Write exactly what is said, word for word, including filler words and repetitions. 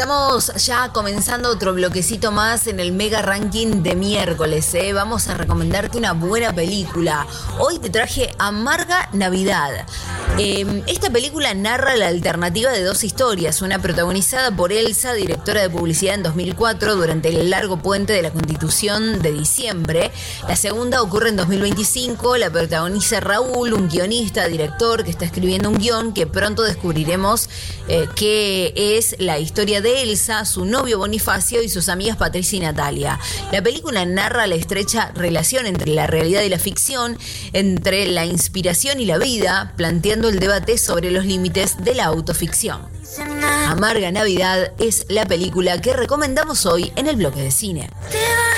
Estamos ya comenzando otro bloquecito más en el mega ranking de miércoles, ¿eh? Vamos a recomendarte una buena película. Hoy te traje Amarga Navidad. Eh, esta película narra la alternativa de dos historias, una protagonizada por Elsa, directora de publicidad en dos mil cuatro durante el largo puente de la Constitución de diciembre. La segunda ocurre en dos mil veinticinco, la protagoniza Raúl, un guionista, director que está escribiendo un guión que pronto descubriremos eh, que es la historia de Elsa, su novio Bonifacio y sus amigas Patricia y Natalia. La película narra la estrecha relación entre la realidad y la ficción, entre la inspiración y la vida, planteando el debate sobre los límites de la autoficción. Amarga Navidad es la película que recomendamos hoy en el bloque de cine.